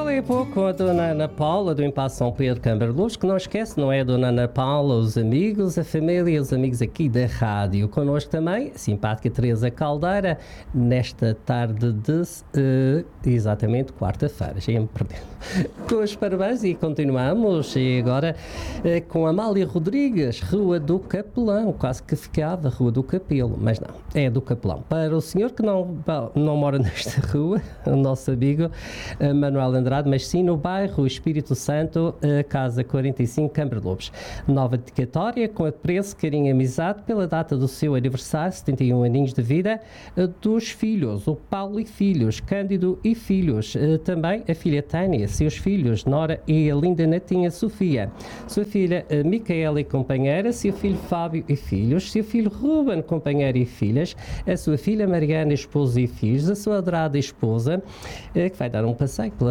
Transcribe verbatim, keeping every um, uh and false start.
falei há pouco com a dona Ana Paula do Impasse São Pedro Câmara de Lobos, que não esquece, não é a dona Ana Paula, os amigos, a família e os amigos aqui da rádio. Connosco também a simpática Teresa Caldeira, nesta tarde de, uh, exatamente, quarta-feira, já ia-me perdendo. Com os parabéns e continuamos, e agora uh, com Amália Rodrigues, Rua do Capelão, quase que ficava Rua do Capelo, mas não, é do Capelão. Para o senhor que não, não mora nesta rua, o nosso amigo uh, Manuel Andrade, mas sim no bairro Espírito Santo, uh, Casa quarenta e cinco, Câmara de Lobos. Nova dedicatória com apreço, carinho e amizade pela data do seu aniversário, setenta e um aninhos de vida, uh, dos filhos, o Paulo e filhos, Cândido e filhos, uh, também a filha Tânia, seus filhos, Nora e a linda netinha Sofia, sua filha uh, Micaela e companheira, seu filho Fábio e filhos, seu filho Ruben, companheiro e filhas, a sua filha Mariana, esposa e filhos, a sua adorada esposa, uh, que vai dar um passeio pela